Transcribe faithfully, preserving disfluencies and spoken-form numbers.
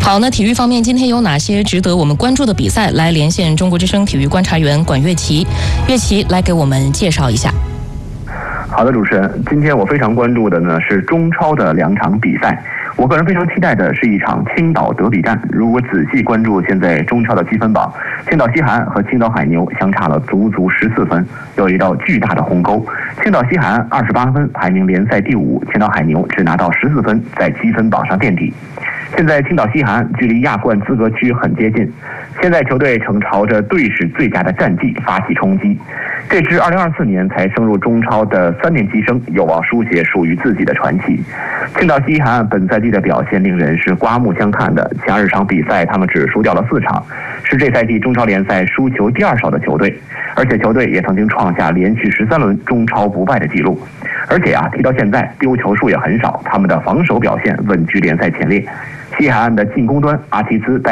好，那体育方面今天有哪些值得我们关注的比赛？来连线中国之声体育观察员管乐琪，乐琪来给我们介绍一下。 好的，主持人，今天我非常关注的呢是中超的两场比赛。我个人非常期待的是一场青岛德比战。如果仔细关注现在中超的积分榜，青岛西韩和青岛海牛相差了足足十四分，有一道巨大的鸿沟。青岛西韩二十八分，排名联赛第五；青岛海牛只拿到十四分，在积分榜上垫底。现在青岛西韩距离亚冠资格区很接近，现在球队正朝着队史最佳的战绩发起冲击。这支二零二四年才升入中超的三年级生有望书写属于自己的传奇。青岛西韩本赛季的表现令人是刮目相看的，前二十场比赛他们只输掉了四场，是这赛季中超联赛输球第二少的球队，而且球队也曾经创下连续十三轮中超不败的纪录。而且啊，踢到现在丢球数也很少，他们的防守表现稳居联赛前列。西海岸的进攻端，阿提斯带